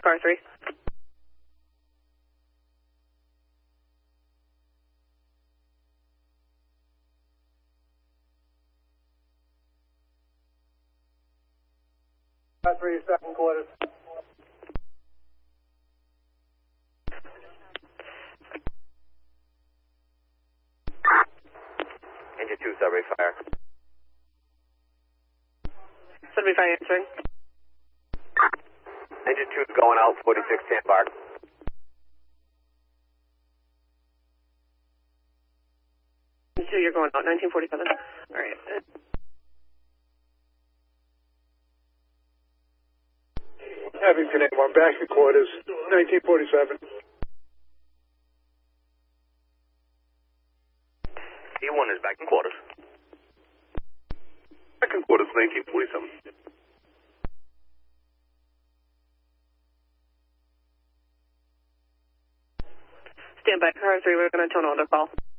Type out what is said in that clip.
car 3. Car 3, second quarters. Engine 2, Sudbury Fire. Sudbury Fire answering. Engine 2 is going out, 46 Sandbar. Engine 2, you're going out, 1947. Alright. Abington A1, back in quarters, 1947. E1 is back in quarters. Second quarters, 1947. Stand by, car 3, we're going to tone on the call.